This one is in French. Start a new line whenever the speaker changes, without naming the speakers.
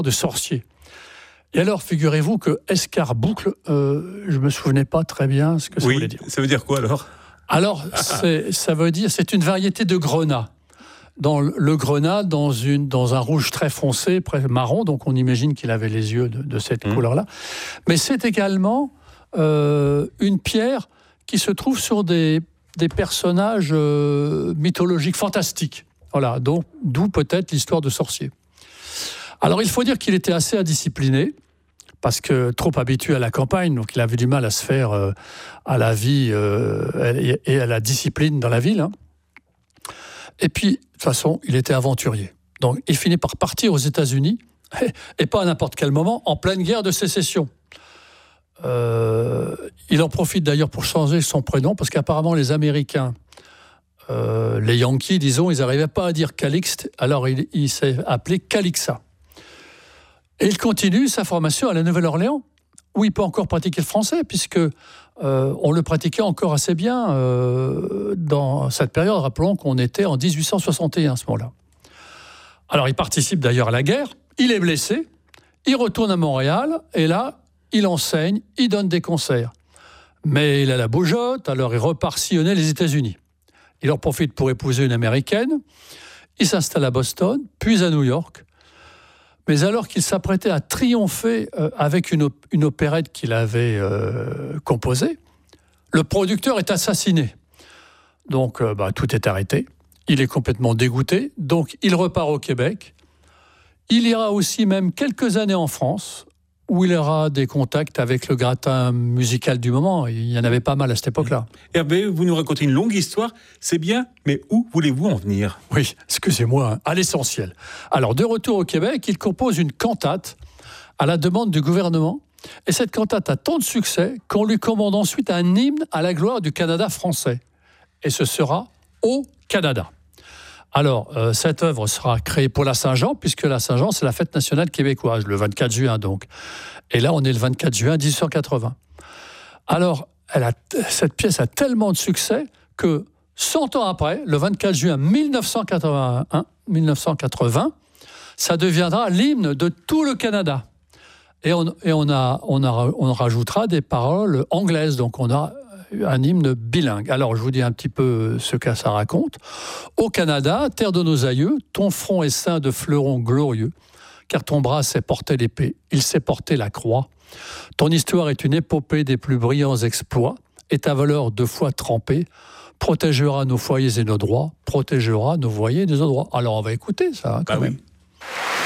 de sorcier. Et alors, figurez-vous que escarboucle, je me souvenais pas très bien ce que ça voulait dire.
Ça veut dire quoi alors ?
Alors, ça veut dire, c'est une variété de grenat. Dans le grenat, dans un rouge très foncé, marron, donc on imagine qu'il avait les yeux de cette couleur-là. Mais c'est également une pierre qui se trouve sur des personnages mythologiques fantastiques. Voilà, d'où peut-être l'histoire de sorcier. Alors, il faut dire qu'il était assez indiscipliné, parce que trop habitué à la campagne, donc il avait du mal à se faire à la vie et à la discipline dans la ville. Hein. Et puis, de toute façon, il était aventurier. Donc, il finit par partir aux États-Unis, et pas à n'importe quel moment, en pleine guerre de sécession. Il en profite d'ailleurs pour changer son prénom, parce qu'apparemment, les Américains, les Yankees, disons, ils n'arrivaient pas à dire Calixte, alors il s'est appelé Calixa. Et il continue sa formation à la Nouvelle-Orléans, où il peut encore pratiquer le français, puisque on le pratiquait encore assez bien dans cette période. Rappelons qu'on était en 1861 à ce moment-là. Alors, il participe d'ailleurs à la guerre, il est blessé, il retourne à Montréal, et là, il enseigne, il donne des concerts. Mais il a la bougeotte, alors il repart sillonner les États-Unis. Il en profite pour épouser une Américaine, il s'installe à Boston, puis à New York. Mais alors qu'il s'apprêtait à triompher avec une opérette qu'il avait composée, le producteur est assassiné. Donc tout est arrêté. Il est complètement dégoûté. Donc il repart au Québec. Il ira aussi même quelques années en France, où il aura des contacts avec le gratin musical du moment. Il y en avait pas mal à cette époque-là.
Hervé, vous nous racontez une longue histoire, c'est bien, mais où voulez-vous en venir ?
Oui, excusez-moi, à l'essentiel. Alors, de retour au Québec, il compose une cantate à la demande du gouvernement. Et cette cantate a tant de succès qu'on lui commande ensuite un hymne à la gloire du Canada français. Et ce sera au Canada. Alors, cette œuvre sera créée pour la Saint-Jean, puisque la Saint-Jean, c'est la fête nationale québécoise, le 24 juin donc. Et là, on est le 24 juin 1880. Alors, cette pièce a tellement de succès que 100 ans après, le 24 juin 1980, ça deviendra l'hymne de tout le Canada. Et on rajoutera des paroles anglaises, donc on a un hymne bilingue. Alors, je vous dis un petit peu ce que ça raconte. Au Canada, terre de nos aïeux, ton front est ceint de fleurons glorieux, car ton bras sait porter l'épée, il sait porter la croix. Ton histoire est une épopée des plus brillants exploits, et ta valeur de foi trempée protégera nos foyers et nos droits, protégera nos foyers et nos droits. Alors, on va écouter ça, quand même. Oui.